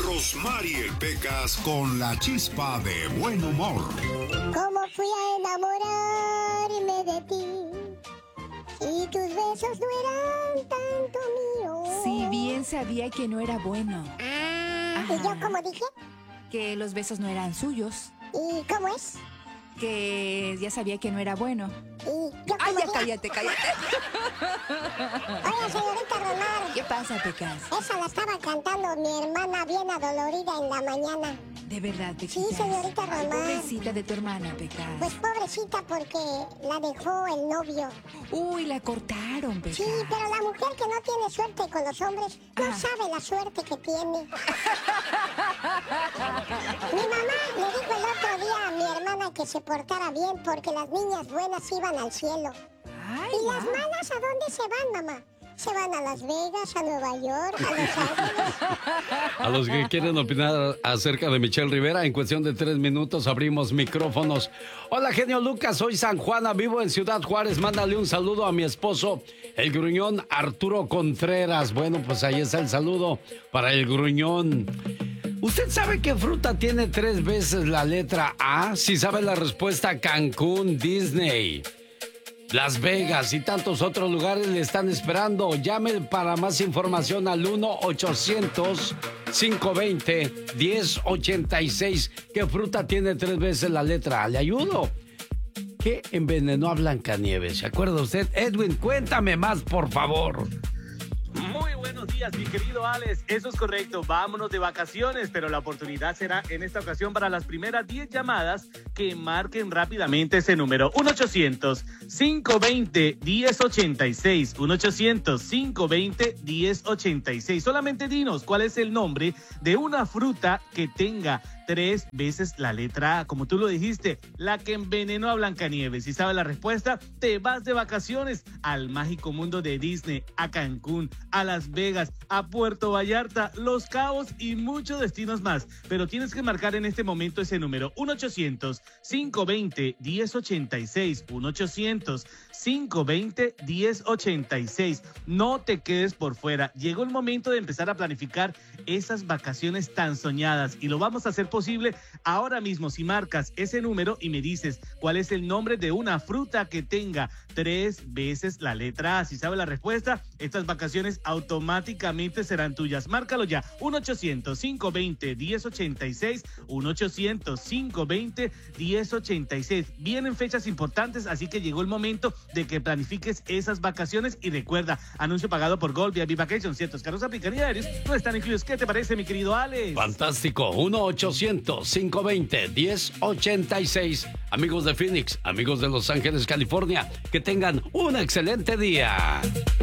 Rosmarie Pecas con la chispa de buen humor. ¿Cómo fui a enamorarme de ti? Y tus besos no eran tanto míos. Si bien sabía que no era bueno. ¿Y yo cómo dije? Que los besos no eran suyos. ¿Y cómo es? Que ya sabía que no era bueno. ¿Y yo ¡Ay, cómo ya dije? cállate! Oiga, señorita Romar. ¿Qué pasa, Pecas? Esa la estaba cantando mi hermana bien adolorida en la mañana. ¿De verdad, Pecas? Sí, señorita Ay, Romar. pobrecita de tu hermana, Pecas. Pues pobrecita porque la dejó el novio. Uy, la cortaron, Pecas. Sí, pero la mujer que no tiene suerte con los hombres no sabe la suerte que tiene. Mi mamá le dijo el otro día a mi hermana que se portara bien porque las niñas buenas iban al cielo. Ay, ¿Y las guau. malas a dónde se van, mamá? Se van a Las Vegas, a Nueva York, a Los Ángeles. A los que quieren opinar acerca de Michelle Rivera, en cuestión de 3 minutos abrimos micrófonos. Hola, genio Lucas, soy San Juana, vivo en Ciudad Juárez. Mándale un saludo a mi esposo, el gruñón Arturo Contreras. Bueno, pues ahí está el saludo para el gruñón. ¿Usted sabe qué fruta tiene 3 veces la letra A? Si sabe la respuesta, Cancún, Disney, Las Vegas y tantos otros lugares le están esperando. Llame para más información al 1-800-520-1086. ¿Qué fruta tiene 3 veces la letra A? ¿Le ayudo? ¿Qué envenenó a Blancanieves? ¿Se acuerda usted? Edwin, cuéntame más, por favor. Muy buenos días, mi querido Alex. Eso es correcto. Vámonos de vacaciones, pero la oportunidad será en esta ocasión para las primeras 10 llamadas que marquen rápidamente ese número. 1-800-520-1086. 1-800-520-1086. Solamente dinos cuál es el nombre de una fruta que tenga 3 veces la letra A, como tú lo dijiste, la que envenenó a Blancanieves. Si sabes la respuesta, te vas de vacaciones al mágico mundo de Disney, a Cancún, a Las Vegas, a Puerto Vallarta, Los Cabos y muchos destinos más. Pero tienes que marcar en este momento ese número, 1-800-520-1086, 1-800-520-1086. No te quedes por fuera. Llegó el momento de empezar a planificar esas vacaciones tan soñadas y lo vamos a hacer posible ahora mismo si marcas ese número y me dices cuál es el nombre de una fruta que tenga 3 veces la letra A. Si sabes la respuesta, estas vacaciones automáticamente serán tuyas. Márcalo ya, 1-800-520-1086, 1-800-520-1086. Vienen fechas importantes, así que llegó el momento de que planifiques esas vacaciones y recuerda, anuncio pagado por Gold vía Vacation. Ciertos carros aplican y aéreos no están incluidos. ¿Qué te parece, mi querido Alex? Fantástico. 1-800-520-1086. Amigos de Phoenix, amigos de Los Ángeles, California, que tengan un excelente día.